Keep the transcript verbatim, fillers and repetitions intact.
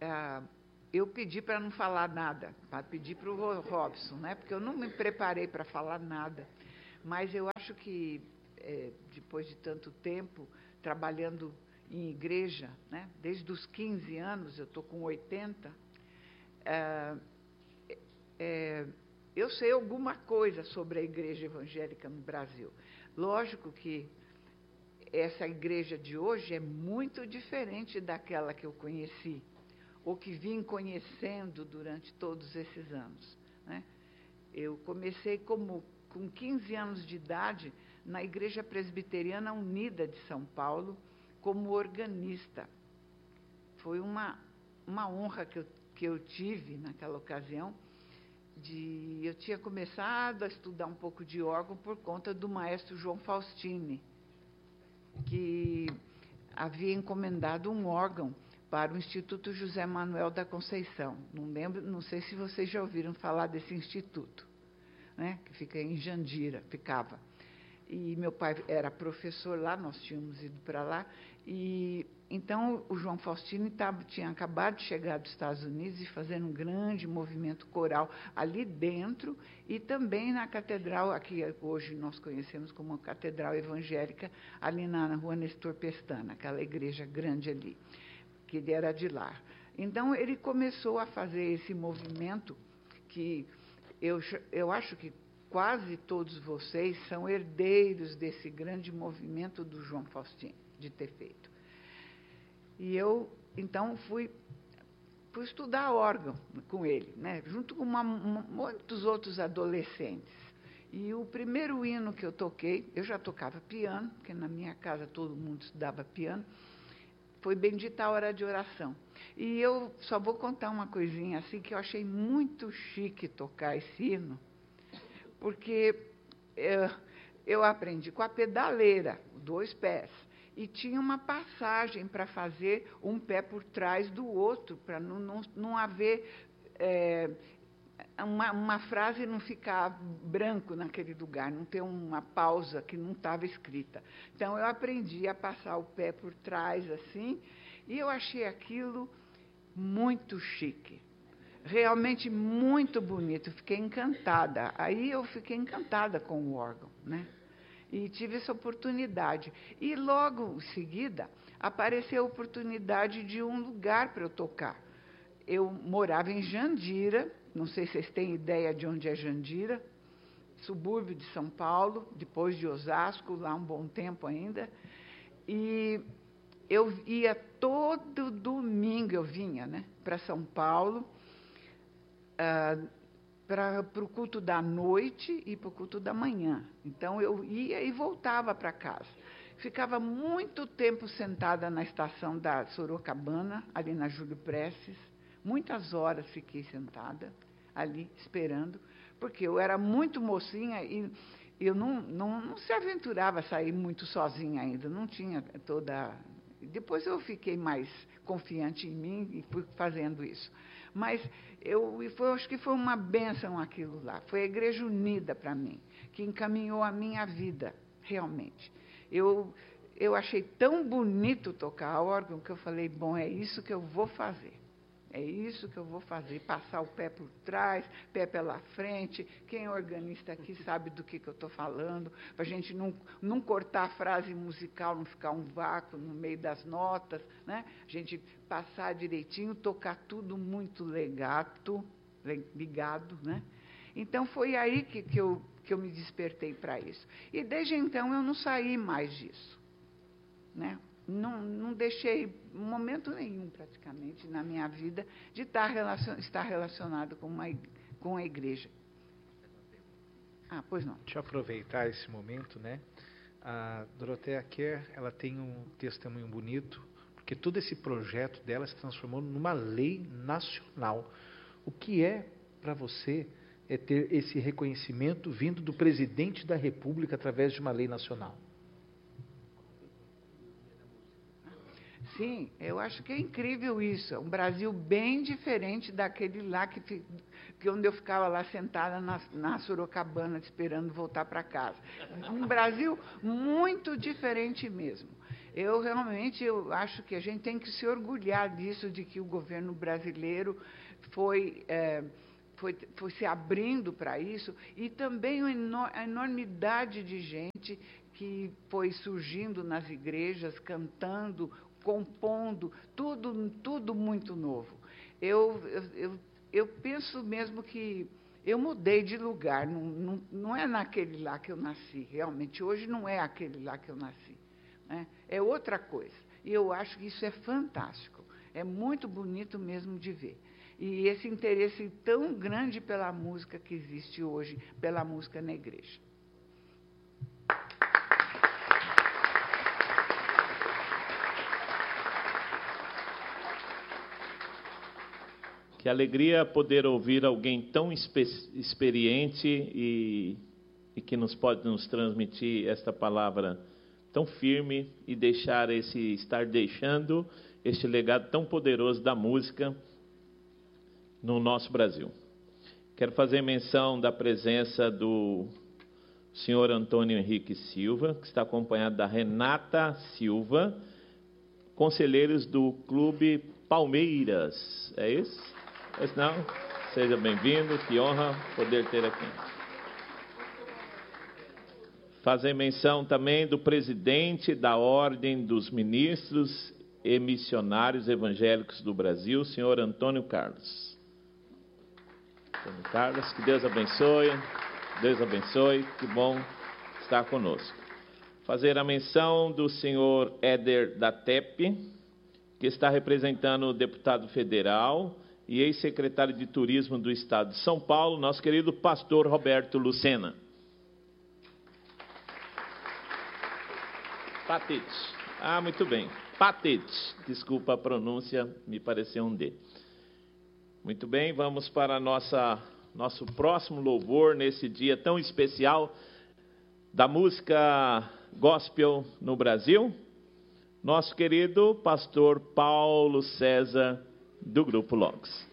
ah, eu pedi para não falar nada, para pedir para o Robson, né? Porque eu não me preparei para falar nada. Mas eu acho que, é, depois de tanto tempo, trabalhando em igreja, né? Desde os quinze anos, eu estou com oitenta, é, é, eu sei alguma coisa sobre a igreja evangélica no Brasil. Lógico que essa igreja de hoje é muito diferente daquela que eu conheci, ou que vim conhecendo durante todos esses anos, né? Eu comecei como, com quinze anos de idade na Igreja Presbiteriana Unida de São Paulo, como organista. Foi uma, uma honra que eu, que eu tive naquela ocasião. De, eu tinha começado a estudar um pouco de órgão por conta do maestro João Faustini, que havia encomendado um órgão para o Instituto José Manuel da Conceição. Não lembro, não sei se vocês já ouviram falar desse instituto, né? Que fica em Jandira, ficava. E meu pai era professor lá, nós tínhamos ido para lá, e então o João Faustini tava, tinha acabado de chegar dos Estados Unidos e fazendo um grande movimento coral ali dentro, e também na catedral, aqui hoje nós conhecemos como a Catedral Evangélica, ali na Rua Nestor Pestana, aquela igreja grande ali, que ele era de lá. Então, ele começou a fazer esse movimento que eu, eu acho que quase todos vocês são herdeiros desse grande movimento do João Faustini, de ter feito. E eu, então, fui, fui estudar órgão com ele, né, junto com uma, uma, muitos outros adolescentes. E o primeiro hino que eu toquei, eu já tocava piano, porque na minha casa todo mundo estudava piano, foi Bendita a Hora de Oração. E eu só vou contar uma coisinha assim, que eu achei muito chique tocar esse hino, porque eu, eu aprendi com a pedaleira, dois pés, e tinha uma passagem para fazer um pé por trás do outro, para não, não, não haver... É, uma, uma frase não ficar branco naquele lugar, não ter uma pausa que não estava escrita. Então, eu aprendi a passar o pé por trás, assim, e eu achei aquilo muito chique. Realmente muito bonito, fiquei encantada. Aí eu fiquei encantada com o órgão, né? E tive essa oportunidade. E logo em seguida apareceu a oportunidade de um lugar para eu tocar. Eu morava em Jandira, não sei se vocês têm ideia de onde é Jandira, subúrbio de São Paulo, depois de Osasco, lá um bom tempo ainda. E eu ia todo domingo, eu vinha, né, para São Paulo, Ah, para o culto da noite e para o culto da manhã. Então, eu ia e voltava para casa. Ficava muito tempo sentada na estação da Sorocabana, ali na Júlio Prestes. Muitas horas fiquei sentada ali, esperando, porque eu era muito mocinha e eu não, não, não se aventurava a sair muito sozinha ainda, não tinha toda... Depois eu fiquei mais confiante em mim e fui fazendo isso. Mas eu, foi, acho que foi uma bênção aquilo lá. Foi a Igreja Unida para mim, que encaminhou a minha vida, realmente. Eu, eu achei tão bonito tocar órgão que eu falei, bom, é isso que eu vou fazer. É isso que eu vou fazer, passar o pé por trás, pé pela frente. Quem é organista aqui sabe do que, que eu estou falando, para a gente não, não cortar a frase musical, não ficar um vácuo no meio das notas, né? A gente passar direitinho, tocar tudo muito legato, ligado, né? Então, foi aí que, que, eu, que eu me despertei para isso. E, desde então, eu não saí mais disso, né? Não, não deixei momento nenhum, praticamente, na minha vida, de estar, relacion, estar relacionado com, uma, com a igreja. Ah, pois não. Deixa eu aproveitar esse momento, né? A Dorothea Kerr, ela tem um testemunho bonito, porque todo esse projeto dela se transformou numa lei nacional. O que é, para você, é ter esse reconhecimento vindo do presidente da República através de uma lei nacional? Sim, eu acho que é incrível isso. É um Brasil bem diferente daquele lá que, que onde eu ficava lá sentada na, na Sorocabana esperando voltar para casa. Um Brasil muito diferente mesmo. Eu realmente eu acho que a gente tem que se orgulhar disso, de que o governo brasileiro foi, é, foi, foi se abrindo para isso, e também a enormidade de gente que foi surgindo nas igrejas, cantando, compondo, tudo, tudo muito novo. Eu, eu, eu, eu penso mesmo que eu mudei de lugar, não, não, não é naquele lá que eu nasci, realmente, hoje não é aquele lá que eu nasci, né? É outra coisa. E eu acho que isso é fantástico, é muito bonito mesmo de ver. E esse interesse tão grande pela música que existe hoje, pela música na igreja. Que alegria poder ouvir alguém tão experiente e, e que nos pode nos transmitir esta palavra tão firme e deixar esse estar deixando este legado tão poderoso da música no nosso Brasil. Quero fazer menção da presença do senhor Antônio Henrique Silva, que está acompanhado da Renata Silva, conselheiros do Clube Palmeiras. É isso? Mas não, seja bem-vindo, que honra poder ter aqui. Fazer menção também do presidente da Ordem dos Ministros e Missionários Evangélicos do Brasil, senhor Antônio Carlos. Antônio Carlos, que Deus abençoe, Deus abençoe, que bom estar conosco. Fazer a menção do senhor Éder da T E P, que está representando o deputado federal e ex-secretário de Turismo do Estado de São Paulo, nosso querido pastor Roberto Lucena. Patete. Ah, muito bem. Patete. Desculpa a pronúncia, me pareceu um D. Muito bem, vamos para a nossa, nosso próximo louvor nesse dia tão especial da música gospel no Brasil. Nosso querido pastor Paulo César, do Grupo Logos.